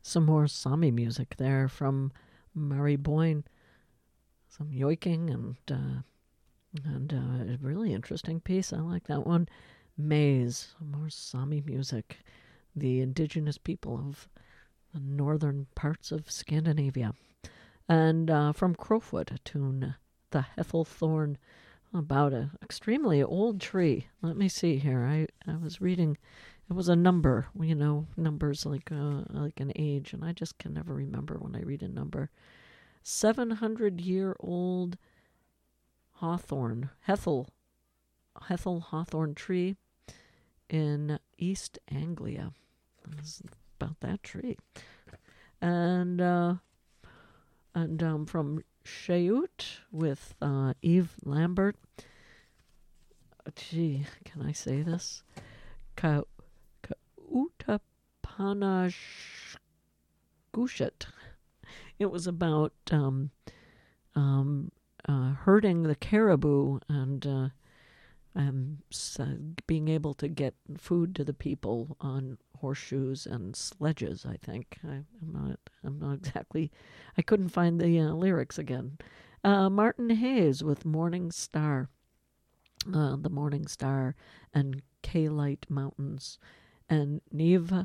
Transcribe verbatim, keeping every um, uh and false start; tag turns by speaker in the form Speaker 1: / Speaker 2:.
Speaker 1: Some more Sami music there from Murray Boyne. Some yoiking and uh, and uh, a really interesting piece. I like that one. Maize, more Sami music. The indigenous people of the northern parts of Scandinavia. And uh, from Crowfoot, a tune, The Hethelthorn, about an extremely old tree. Let me see here. I, I was reading, it was a number, you know, numbers like uh, like an age, and I just can never remember when I read a number. seven hundred year old hawthorn, Hethel, Hethel hawthorn tree in East Anglia. It's about that tree. And uh, and um, from Shayut with uh, Eve Lambert. Gee, can I say this? Ka Kautapanashkushet. It was about um, um, uh, herding the caribou and uh, um, being able to get food to the people on horseshoes and sledges. I think I, I'm not. I'm not exactly. I couldn't find the uh, lyrics again. Uh, Martin Hayes with Morning Star, uh, the Morning Star, and K-Light Mountains, and Neve